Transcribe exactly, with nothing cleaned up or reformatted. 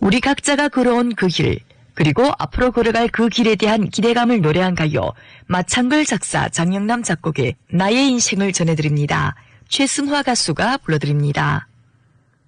우리 각자가 걸어온 그 길, 그리고 앞으로 걸어갈 그 길에 대한 기대감을 노래한 가요. 마창글 작사, 장영남 작곡의 나의 인생을 전해드립니다. 최승화 가수가 불러드립니다.